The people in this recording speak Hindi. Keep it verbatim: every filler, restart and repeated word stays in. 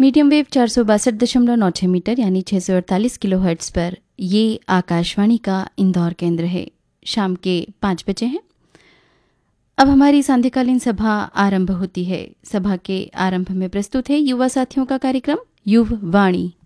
मीडियम वेव चार सौ बासठ दशमलव नौ छः मीटर यानी छः सौ अड़तालीस किलो हर्ट्स पर ये आकाशवाणी का इंदौर केंद्र है। शाम के पाँच बजे हैं। अब हमारी सांध्यकालीन सभा आरंभ होती है। सभा के आरंभ में प्रस्तुत है युवा साथियों का कार्यक्रम युव वाणी।